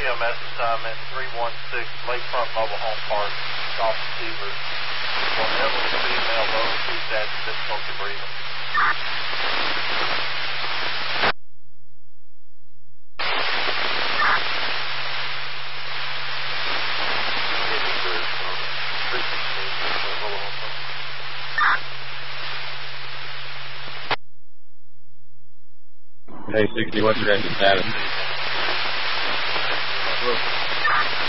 EMS assignment 316 Lakefront Mobile Home Park, South Receiver. For an elderly female, low acute status, difficulty breathing. Hey, 60, what's your guys' status?